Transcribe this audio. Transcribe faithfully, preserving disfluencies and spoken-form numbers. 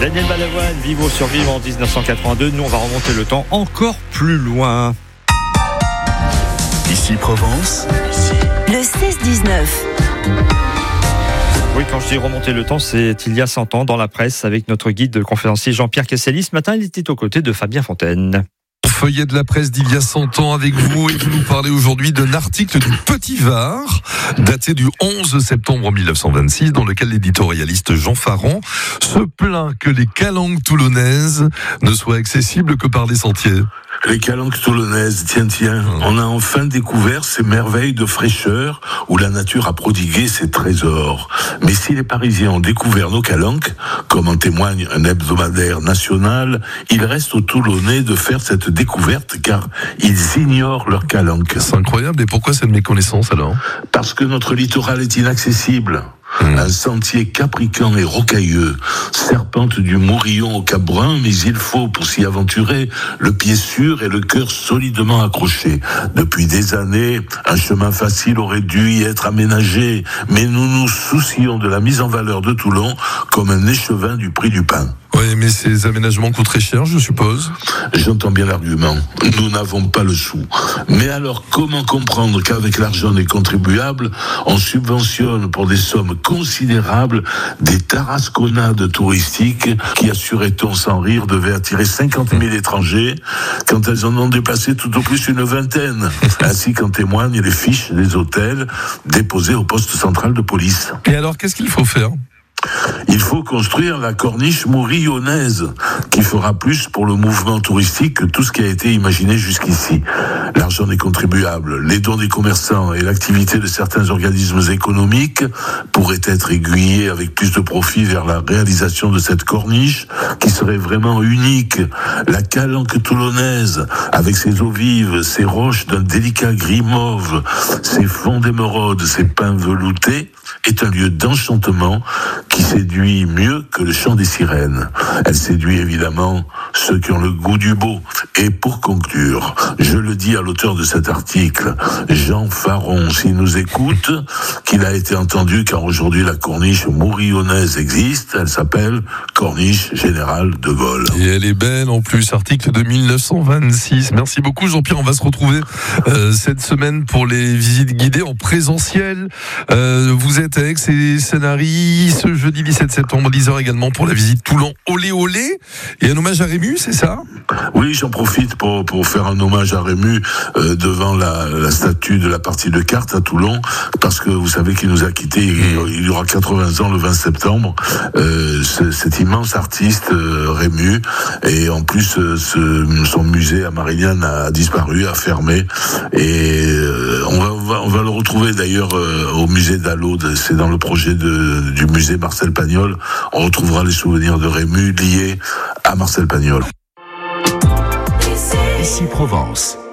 Daniel Balavoine, Vivre ou survivre en dix-neuf cent quatre-vingt-deux. Nous, on va remonter le temps encore plus loin. Ici Provence. Le seize dix-neuf. Oui, quand je dis remonter le temps, c'est il y a cent ans dans la presse avec notre guide de conférencier Jean-Pierre Casselli. Ce matin, il était aux côtés de Fabien Fontaine. Feuillet de la presse d'il y a cent ans avec vous et vous nous parlez aujourd'hui d'un article du Petit Var daté du onze septembre mille neuf cent vingt-six dans lequel l'éditorialiste Jean Farand se plaint que les calanques toulonnaises ne soient accessibles que par les sentiers. Les calanques toulonnaises, tiens, tiens, on a enfin découvert ces merveilles de fraîcheur où la nature a prodigué ses trésors. Mais si les Parisiens ont découvert nos calanques, comme en témoigne un hebdomadaire national, il reste aux Toulonnais de faire cette découverte car ils ignorent leurs calanques. C'est incroyable, et pourquoi cette méconnaissance alors ? Parce que notre littoral est inaccessible. Mmh. Un sentier capricant et rocailleux serpente du Mourillon au Cap Brun, mais il faut, pour s'y aventurer, le pied sûr et le cœur solidement accroché. Depuis des années, un chemin facile aurait dû y être aménagé, mais nous nous soucions de la mise en valeur de Toulon comme un échevin du prix du pain. Oui, mais ces aménagements coûtent très cher, je suppose. J'entends bien l'argument. Nous n'avons pas le sou. Mais alors, comment comprendre qu'avec l'argent des contribuables, on subventionne pour des sommes considérables des tarasconnades touristiques qui, assurait-on sans rire, devaient attirer cinquante mille étrangers quand elles en ont déplacé tout au plus une vingtaine, ainsi qu'en témoignent les fiches des hôtels déposées au poste central de police. Et alors, qu'est-ce qu'il faut faire ? Il faut construire la corniche mourillonnaise qui fera plus pour le mouvement touristique que tout ce qui a été imaginé jusqu'ici. L'argent des contribuables, les dons des commerçants et l'activité de certains organismes économiques pourraient être aiguillés avec plus de profit vers la réalisation de cette corniche qui serait vraiment unique. La calanque toulonnaise, avec ses eaux vives, ses roches d'un délicat gris mauve, ses fonds d'émeraude, ses pins veloutés, est un lieu d'enchantement qui séduit mieux que le chant des sirènes. Elle séduit évidemment ceux qui ont le goût du beau. Et pour conclure, je le dis à l'auteur de cet article, Jean Farand, s'il nous écoute, qu'il a été entendu car aujourd'hui la corniche mourillonnaise existe, elle s'appelle Corniche Générale de Gaulle. Et elle est belle en plus, article de mille neuf cent vingt-six. Merci beaucoup Jean-Pierre, on va se retrouver euh, cette semaine pour les visites guidées en présentiel. Euh, vous êtes avec ces scénarii ce jeudi dix-sept septembre, dix heures également pour la visite Toulon Olé Olé et un hommage à Rému, c'est ça ? Oui, j'en profite pour, pour faire un hommage à Rému euh, devant la, la statue de la partie de cartes à Toulon, parce que vous savez qu'il nous a quittés, il, il y aura quatre-vingts ans le vingt septembre, euh, ce, cet immense artiste euh, Rému, et en plus euh, ce, son musée à Marignane a disparu, a fermé, et euh, on, va, on, va, on va le retrouver d'ailleurs euh, au musée d'Alaude, c'est dans le projet de, du musée Marcel Pagnol, on retrouvera les souvenirs de Rému liés à Marcel Pagnol. Ici Provence.